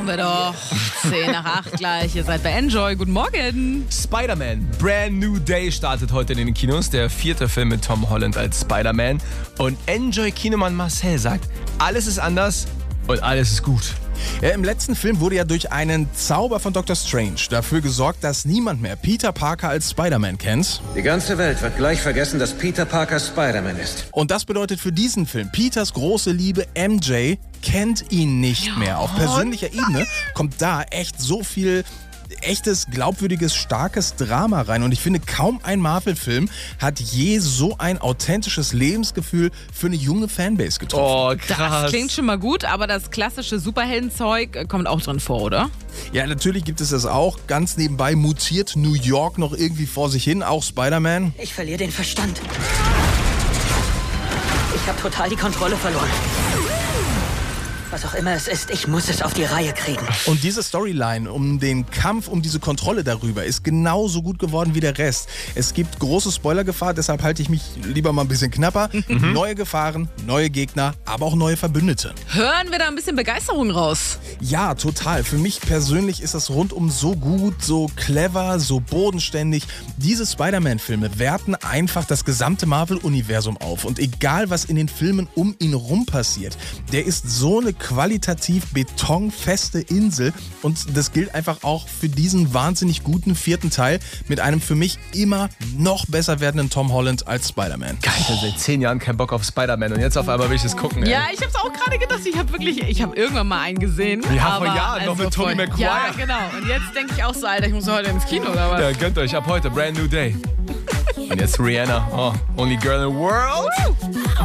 Machen wir doch. 7:50 gleich. Ihr seid bei Enjoy. Guten Morgen. Spider-Man, Brand New Day startet heute in den Kinos. Der 4. Film mit Tom Holland als Spider-Man. Und Enjoy-Kinomann Marcel sagt, alles ist anders und alles ist gut. Ja, im letzten Film wurde ja durch einen Zauber von Dr. Strange dafür gesorgt, dass niemand mehr Peter Parker als Spider-Man kennt. Die ganze Welt wird gleich vergessen, dass Peter Parker Spider-Man ist. Und das bedeutet für diesen Film, Peters große Liebe MJ kennt ihn nicht mehr. Auf persönlicher Ebene kommt da echt so viel echtes, glaubwürdiges, starkes Drama rein. Und ich finde, kaum ein Marvel-Film hat je so ein authentisches Lebensgefühl für eine junge Fanbase getroffen. Oh, krass. Das klingt schon mal gut, aber das klassische Superheldenzeug kommt auch drin vor, oder? Ja, natürlich gibt es das auch. Ganz nebenbei mutiert New York noch irgendwie vor sich hin, auch Spider-Man. Ich verliere den Verstand. Ich habe total die Kontrolle verloren. Was auch immer es ist, ich muss es auf die Reihe kriegen. Und diese Storyline um den Kampf, um diese Kontrolle darüber ist genauso gut geworden wie der Rest. Es gibt große Spoilergefahr, deshalb halte ich mich lieber mal ein bisschen knapper. Neue Gefahren, neue Gegner, aber auch neue Verbündete. Hören wir da ein bisschen Begeisterung raus? Ja, total. Für mich persönlich ist das rundum so gut, so clever, so bodenständig. Diese Spider-Man-Filme werten einfach das gesamte Marvel-Universum auf. Und egal, was in den Filmen um ihn rum passiert, der ist so eine qualitativ betonfeste Insel. Und das gilt einfach auch für diesen wahnsinnig guten 4. Teil mit einem für mich immer noch besser werdenden Tom Holland als Spider-Man. Geil, ich hatte seit 10 Jahren keinen Bock auf Spider-Man und jetzt auf einmal will ich das gucken. Ey. Ja, ich hab's auch gerade gedacht. Ich habe irgendwann mal einen gesehen. Ja, aber vor Jahren, noch mit Tobey Maguire. Ja, genau. Und jetzt denke ich auch so, Alter, ich muss heute ins Kino, oder was? Ja, gönnt euch, ab heute, Brand New Day. Und jetzt Rihanna, Only Girl in the World.